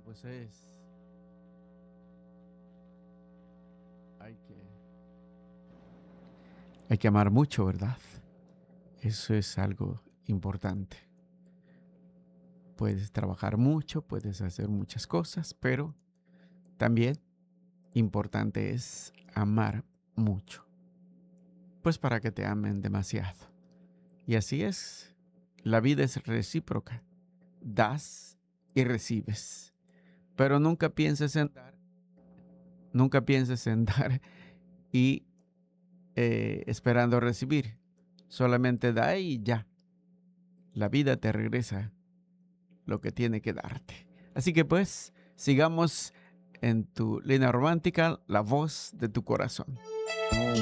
pues hay que, hay que amar mucho, ¿verdad? Eso es algo importante. Puedes trabajar mucho, puedes hacer muchas cosas, pero también importante es amar mucho. Pues para que te amen demasiado. Y así es. La vida es recíproca. Das y recibes. Pero nunca pienses en dar y esperando recibir. Solamente da y ya. La vida te regresa lo que tiene que darte. Así que pues, sigamos en tu línea romántica, la voz de tu corazón.